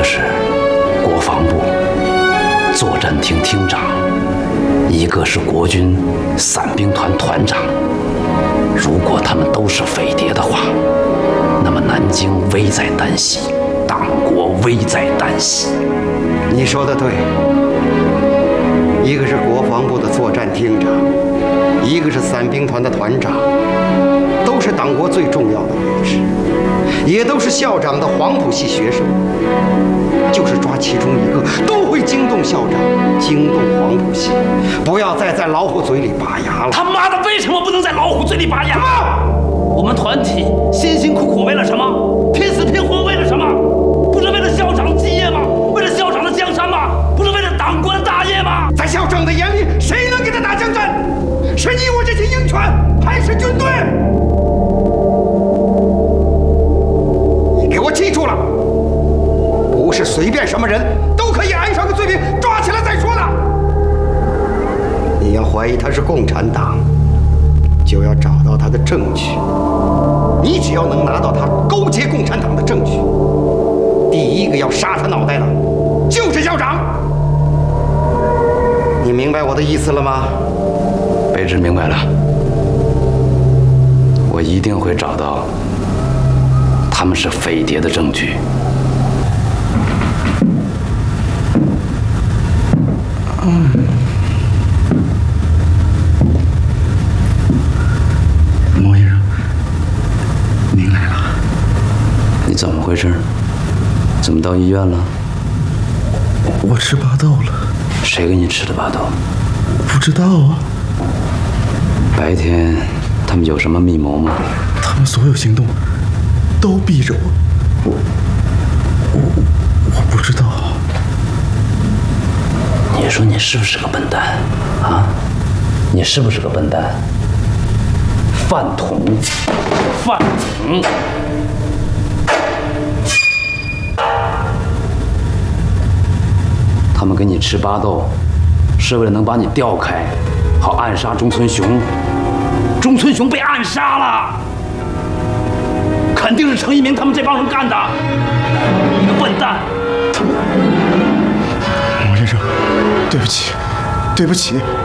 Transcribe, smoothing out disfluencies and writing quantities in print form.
是国防部作战厅厅长，一个是国军伞兵团团长。如果他们都是匪谍的话，那么南京危在旦夕，党国危在旦夕。 你说的对，一个是国防部的作战厅长，一个是伞兵团的团长，都是党国最重要的位置，也都是校长的黄埔系学生。就是抓其中一个，都会惊动校长，惊动黄埔系。不要再在老虎嘴里拔牙了。 他妈的，为什么不能在老虎嘴里拔牙？我们团体辛辛苦苦为了什么？拼死拼活为了什么？不是为了校长基业吗？为了校长的江山吗？不是为了党国的大业吗？ 在校长的眼里，谁能给他打江山？是你我这些鹰犬，还是军队？你给我记住了，不是随便什么人都可以安上个罪名，抓起来再说的。你要怀疑他是共产党，就要找到他的证据。你只要能拿到他勾结共产党的证据，第一个要杀他脑袋的就是校长。你明白我的意思了吗？ 北直明白了，我一定会找到他们是匪谍的证据。 莫先生，您来了。 你怎么回事？怎么到医院了？ 我吃巴豆了。 谁给你吃的巴豆？ 不知道啊。 白天他们有什么密谋吗？ 他们所有行动都逼着我。我不知道。 你说你是不是个笨蛋啊？你是不是个笨蛋？饭桶，饭桶！他们给你吃巴豆，是为了能把你调开，好暗杀中村雄。中村雄被暗杀了，肯定是程一鸣他们这帮人干的。你个笨蛋！ 莫先生，对不起，对不起。